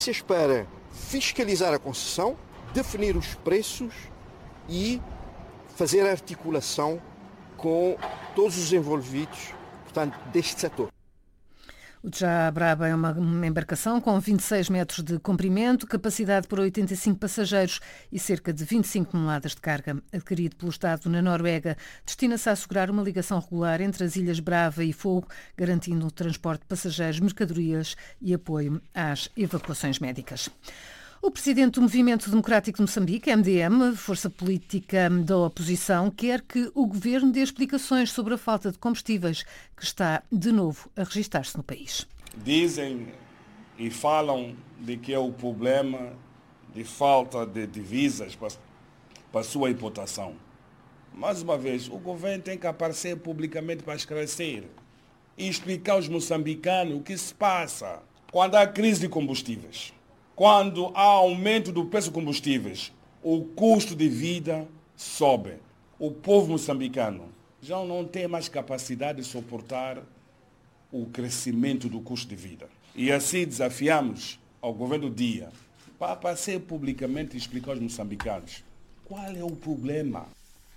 competências para fiscalizar a concessão, definir os preços e fazer a articulação com todos os envolvidos, portanto, deste setor. O Já Brava é uma embarcação com 26 metros de comprimento, capacidade para 85 passageiros e cerca de 25 toneladas de carga. Adquirido pelo Estado na Noruega, destina-se a assegurar uma ligação regular entre as Ilhas Brava e Fogo, garantindo o transporte de passageiros, mercadorias e apoio às evacuações médicas. O presidente do Movimento Democrático de Moçambique, MDM, força política da oposição, quer que o governo dê explicações sobre a falta de combustíveis que está de novo a registrar-se no país. Dizem e falam de que é o problema de falta de divisas para a sua importação. Mais uma vez, o governo tem que aparecer publicamente para esclarecer e explicar aos moçambicanos o que se passa quando há crise de combustíveis. Quando há aumento do preço de combustíveis, o custo de vida sobe. O povo moçambicano já não tem mais capacidade de suportar o crescimento do custo de vida. E assim desafiamos ao governo Dia para aparecer publicamente e explicar aos moçambicanos qual é o problema.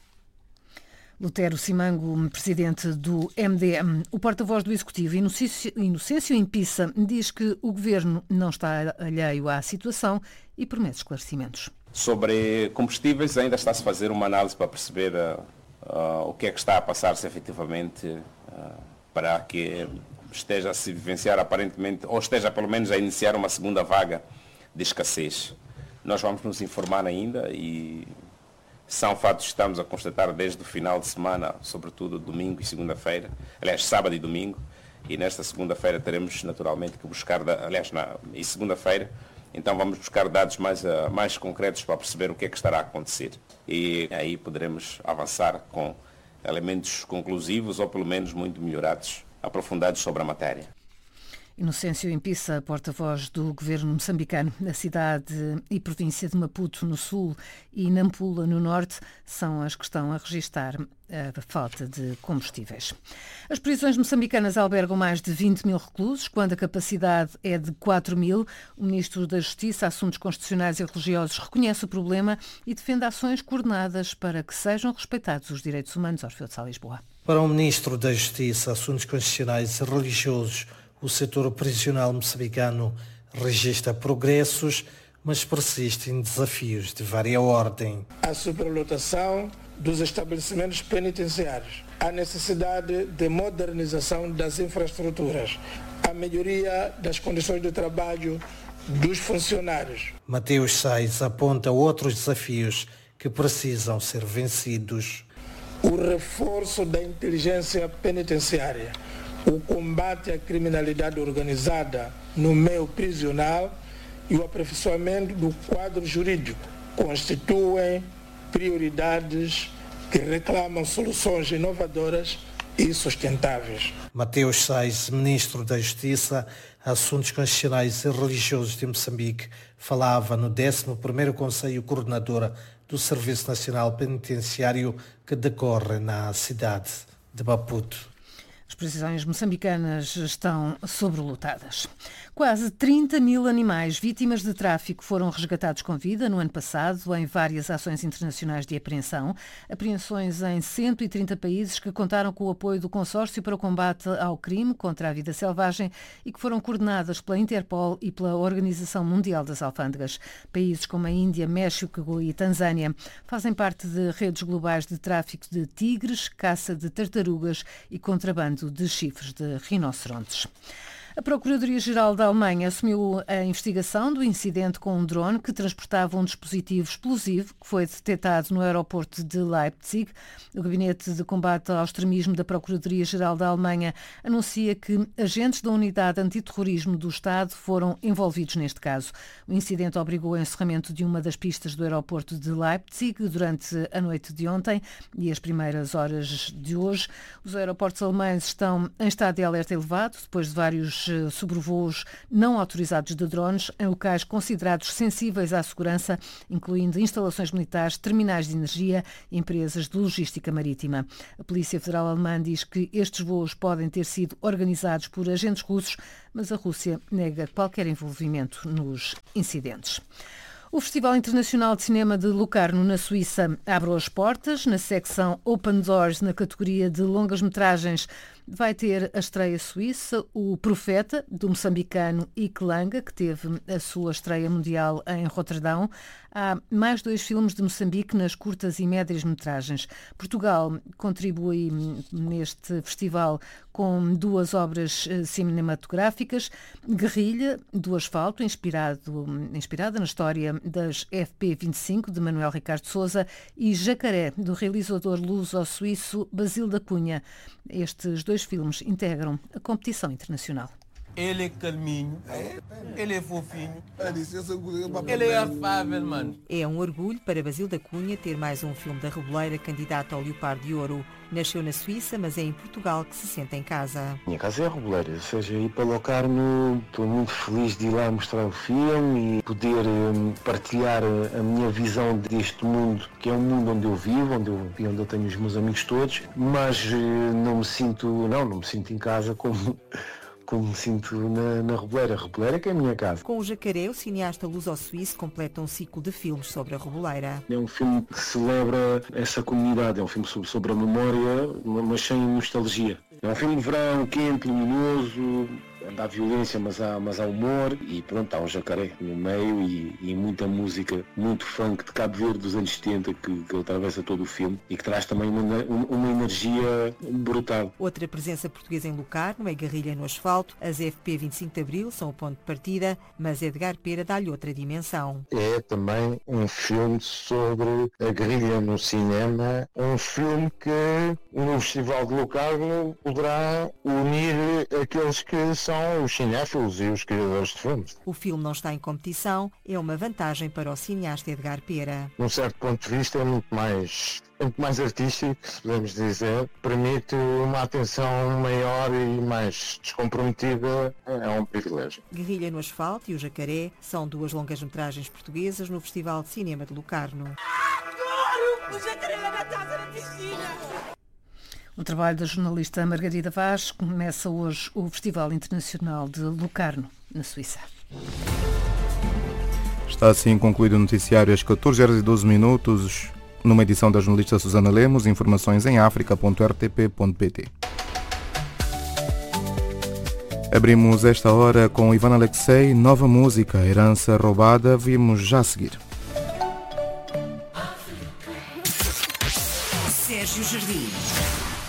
Lutero Simango, presidente do MDM. O porta-voz do Executivo, Inocêncio Impissa, diz que o governo não está alheio à situação e promete esclarecimentos. Sobre combustíveis, ainda está-se a fazer uma análise para perceber o que é que está a passar-se efetivamente para que esteja a se vivenciar aparentemente, ou esteja pelo menos a iniciar uma segunda vaga de escassez. Nós vamos nos informar ainda e são fatos que estamos a constatar desde o final de semana, sobretudo domingo e segunda-feira, aliás, sábado e domingo, e nesta segunda-feira teremos naturalmente que buscar, e segunda-feira, então vamos buscar dados mais concretos para perceber o que é que estará a acontecer. E aí poderemos avançar com elementos conclusivos ou pelo menos muito melhorados, aprofundados sobre a matéria. Inocêncio Impissa, porta-voz do governo moçambicano. A cidade e província de Maputo, no sul, e Nampula, no norte, são as que estão a registrar a falta de combustíveis. As prisões moçambicanas albergam mais de 20 mil reclusos, quando a capacidade é de 4 mil. O ministro da Justiça, Assuntos Constitucionais e Religiosos, reconhece o problema e defende ações coordenadas para que sejam respeitados os direitos humanos. Orfeu de Sá, Lisboa. Para o ministro da Justiça, Assuntos Constitucionais e Religiosos, o setor prisional moçambicano registra progressos, mas persistem desafios de vária ordem. A superlotação dos estabelecimentos penitenciários, a necessidade de modernização das infraestruturas, a melhoria das condições de trabalho dos funcionários. Mateus Sais aponta outros desafios que precisam ser vencidos. O reforço da inteligência penitenciária, o combate à criminalidade organizada no meio prisional e o aperfeiçoamento do quadro jurídico constituem prioridades que reclamam soluções inovadoras e sustentáveis. Mateus Sais, ministro da Justiça, Assuntos Constitucionais e Religiosos de Moçambique, falava no 11º Conselho Coordenador do Serviço Nacional Penitenciário que decorre na cidade de Maputo. As prisões moçambicanas estão sobrelotadas. Quase 30 mil animais vítimas de tráfico foram resgatados com vida no ano passado em várias ações internacionais de apreensão. Apreensões em 130 países que contaram com o apoio do Consórcio para o Combate ao Crime contra a Vida Selvagem e que foram coordenadas pela Interpol e pela Organização Mundial das Alfândegas. Países como a Índia, México e Tanzânia fazem parte de redes globais de tráfico de tigres, caça de tartarugas e contrabando de chifres de rinocerontes. A Procuradoria-Geral da Alemanha assumiu a investigação do incidente com um drone que transportava um dispositivo explosivo que foi detectado no aeroporto de Leipzig. O Gabinete de Combate ao Extremismo da Procuradoria-Geral da Alemanha anuncia que agentes da Unidade Antiterrorismo do Estado foram envolvidos neste caso. O incidente obrigou ao encerramento de uma das pistas do aeroporto de Leipzig durante a noite de ontem e as primeiras horas de hoje. Os aeroportos alemães estão em estado de alerta elevado depois de vários sobrevoos não autorizados de drones em locais considerados sensíveis à segurança, incluindo instalações militares, terminais de energia e empresas de logística marítima. A Polícia Federal Alemã diz que estes voos podem ter sido organizados por agentes russos, mas a Rússia nega qualquer envolvimento nos incidentes. O Festival Internacional de Cinema de Locarno, na Suíça, abre as portas. Na secção Open Doors, na categoria de longas-metragens, vai ter a estreia suíça O Profeta, do moçambicano Ike Langa, que teve a sua estreia mundial em Roterdão. Há mais 2 filmes de Moçambique nas curtas e médias metragens. Portugal contribui neste festival com 2 obras cinematográficas. Guerrilha, do Asfalto, inspirada na história das FP25, de Manuel Ricardo Sousa, e Jacaré, do realizador luso-suíço Basílio da Cunha. Estes 2 filmes integram a competição internacional. Ele é calminho, ele é fofinho, ele é afável, mano. É um orgulho para Basílio da Cunha ter mais um filme da Reboleira candidato ao Leopardo de Ouro. Nasceu na Suíça, mas é em Portugal que se sente em casa. Minha casa é a Reboleira, ou seja, ir para Locarno, estou muito feliz de ir lá mostrar o filme e poder partilhar a minha visão deste mundo, que é um mundo onde eu vivo, onde eu tenho os meus amigos todos, mas não me sinto em casa como me sinto na Reboleira. A Reboleira que é a minha casa. Com o Jacaré, o cineasta luso-suíço completa um ciclo de filmes sobre a Reboleira. É um filme que celebra essa comunidade, é um filme sobre a memória, mas sem nostalgia. É um filme de verão, quente, luminoso, há violência, mas há humor e pronto, há um jacaré no meio e muita música, muito funk de Cabo Verde dos anos 70 que atravessa todo o filme e que traz também uma energia brutal. Outra presença portuguesa em Locarno é Guerrilha no Asfalto. As FP 25 de Abril são o ponto de partida, mas Edgar Pera dá-lhe outra dimensão. É também um filme sobre a guerrilha no cinema, um filme que no Festival de Locarno poderá unir aqueles que são os cinéfilos e os criadores de filmes. O filme não está em competição, é uma vantagem para o cineasta Edgar Pera. Num certo ponto de vista é muito mais artístico, se podemos dizer, permite uma atenção maior e mais descomprometida, é um privilégio. Guerrilha no Asfalto e o Jacaré são 2 longas-metragens portuguesas no Festival de Cinema de Locarno. Adoro! O Jacaré na taça na piscina! O trabalho da jornalista Margarida Vaz. Começa hoje o Festival Internacional de Locarno, na Suíça. Está assim concluído o noticiário às 14h12, numa edição da jornalista Susana Lemos. Informações em africa.rtp.pt. Abrimos esta hora com Ivan Alexei, nova música, Herança Roubada. Vimos já a seguir. Sérgio Jardim.